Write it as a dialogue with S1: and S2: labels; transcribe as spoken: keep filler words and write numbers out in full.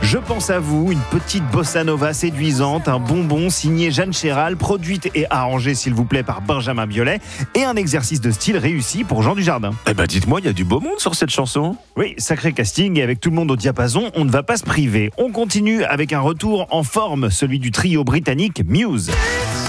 S1: Je pense à vous, une petite bossa nova séduisante, un bonbon signé Jeanne Chéral, produite et arrangée s'il vous plaît par Benjamin Biolay, et un exercice de style réussi pour Jean Dujardin.
S2: Eh ben dites-moi, il y a du beau monde sur cette chanson.
S1: Oui, sacré casting, et avec tout le monde au diapason, on ne va pas se priver. On continue avec un retour en forme, celui du trio britannique Muse.